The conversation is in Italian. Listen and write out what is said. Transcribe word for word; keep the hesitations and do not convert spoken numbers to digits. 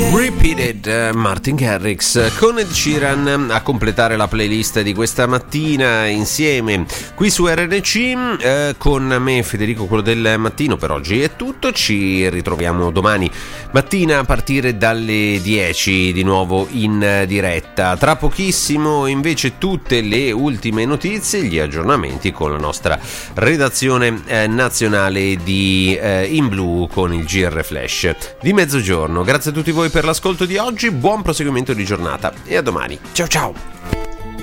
Repeated, uh, Martin Garrix con Ed Sheeran a completare la playlist di questa mattina insieme qui su R N C. Uh, con me Federico, quello del mattino. Per oggi è tutto, ci ritroviamo domani mattina a partire dalle dieci di nuovo in diretta. Tra pochissimo invece tutte le ultime notizie, gli aggiornamenti con la nostra redazione eh, nazionale di eh, In Blu con il G R Flash di mezzogiorno. Grazie a tutti voi per l'ascolto di oggi, buon proseguimento di giornata e a domani. Ciao ciao!